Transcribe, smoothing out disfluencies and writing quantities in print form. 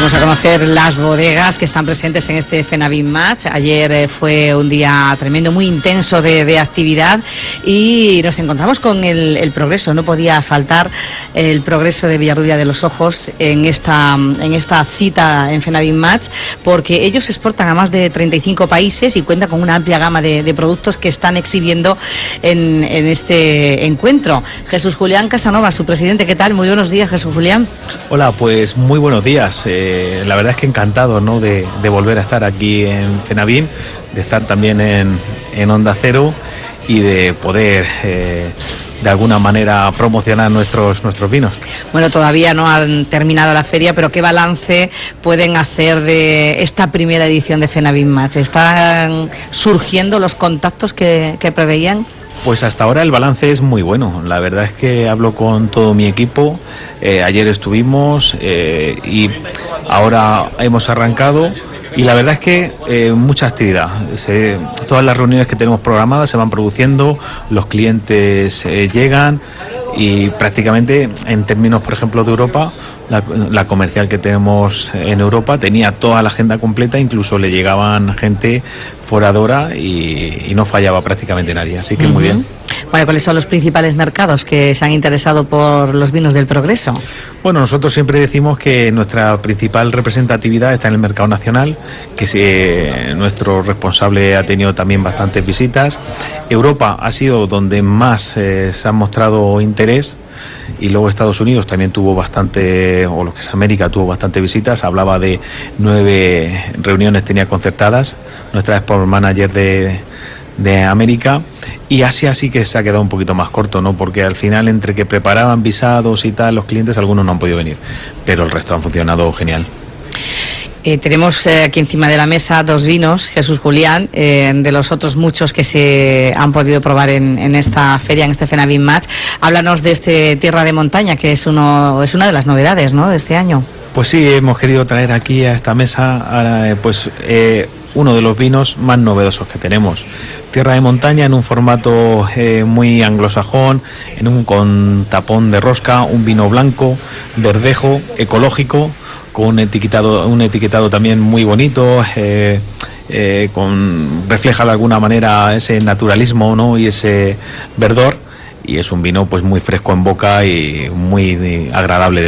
Vamos a conocer las bodegas que están presentes en este FENAVIN Match. Ayer fue un día tremendo, muy intenso de actividad, y nos encontramos con el progreso. No podía faltar el progreso de Villarrubia de los Ojos en esta cita en FENAVIN Match, porque ellos exportan a más de 35 países y cuentan con una amplia gama de productos que están exhibiendo en este encuentro. Jesús Julián Casanova, su presidente, ¿qué tal? Muy buenos días, Jesús Julián. Hola, pues muy buenos días. La verdad es que encantado, ¿no?, de volver a estar aquí en FENAVIN, de estar también en Onda Cero y de poder de alguna manera promocionar nuestros vinos. Bueno, todavía no han terminado la feria, pero ¿qué balance pueden hacer de esta primera edición de FENAVIN Match? ¿Están surgiendo los contactos que preveían? Pues hasta ahora el balance es muy bueno. La verdad es que hablo con todo mi equipo. Ayer estuvimos y ahora hemos arrancado. Y la verdad es que mucha actividad. Todas las reuniones que tenemos programadas se van produciendo, los clientes llegan, y prácticamente en términos, por ejemplo, de Europa, la comercial que tenemos en Europa tenía toda la agenda completa, incluso le llegaban gente foradora y no fallaba prácticamente nadie, así que muy bien. Bueno, ¿cuáles son los principales mercados que se han interesado por los vinos del Progreso? Bueno, nosotros siempre decimos que nuestra principal representatividad está en el mercado nacional, que nuestro responsable ha tenido también bastantes visitas. Europa ha sido donde más se ha mostrado interés, y luego Estados Unidos también tuvo bastante, o lo que es América, tuvo bastantes visitas. Hablaba de 9 reuniones tenía concertadas nuestra export manager de América, y Asia sí que se ha quedado un poquito más corto, ¿no? Porque al final, entre que preparaban visados y tal, los clientes, algunos no han podido venir, pero el resto han funcionado genial. Tenemos aquí encima de la mesa 2 vinos, Jesús Julián, de los otros muchos que se han podido probar en esta feria, en este FENAVIN Match. Háblanos de este Tierra de Montaña, que es una de las novedades, ¿no?, de este año. Pues sí, hemos querido traer aquí a esta mesa uno de los vinos más novedosos que tenemos. Tierra de Montaña, en un formato muy anglosajón, con tapón de rosca, un vino blanco, verdejo, ecológico, con un etiquetado también muy bonito, refleja de alguna manera ese naturalismo, ¿no?, y ese verdor, y es un vino pues muy fresco en boca y muy agradable de